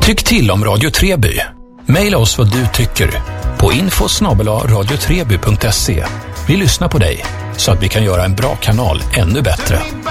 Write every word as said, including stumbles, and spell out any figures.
Tyck till om Radio Treby. Maila oss vad du tycker på info snabel-a radio treby punkt se. Vi lyssnar på dig så att vi kan göra en bra kanal ännu bättre.